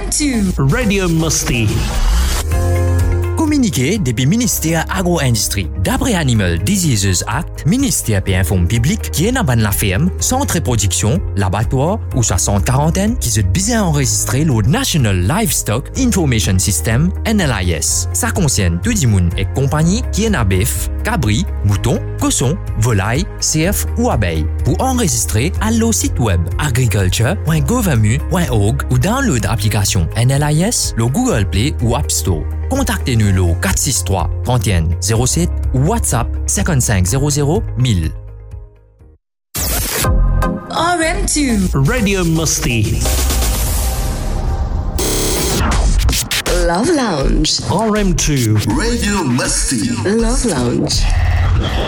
RM2 Radio Musti. Communiqué depuis ministère agro-industrie. D'après Animal Diseases Act, ministère peut informer public qui est dans la ferme, centre de production, l'abattoir ou sa centre quarantaine qui se bien enregistré le National Livestock Information System NLIS. Ça concerne tout le monde et compagnie qui est dans bœuf, cabri, mouton, cochon, volaille, cerf ou abeille. Pour enregistrer, allez au site web agriculture.gouvernement.org ou download l'application NLIS, le Google Play ou App Store. Contactez-nous au 463 31 07 ou WhatsApp 55 00 1000. RM2 Radio Musti. Love Lounge. RM2. Radio Musty. Love Lounge.